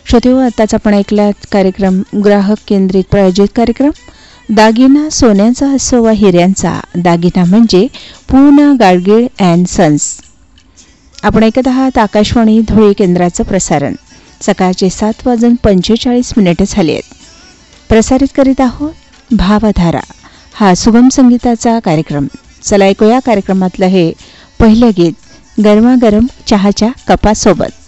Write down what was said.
श्रोते हो, आताच आपण ऐकला कार्यक्रम ग्राहक केंद्रित प्रायोजित कार्यक्रम दागिना सोन्याचा असो वा हिऱ्यांचा दागिना म्हणजे पूना गाडगीळ अँड सन्स. आपण ऐकत आहात आकाशवाणी धुळे केंद्राचं प्रसारण. सकाळचे 7:45 झाले आहेत. प्रसारित करीत आहोत भावधारा हा सुगम संगीताचा कार्यक्रम. चला ऐकूया कार्यक्रमातलं हे पहिलं गीत गरमागरम चहाच्या कपासोबत.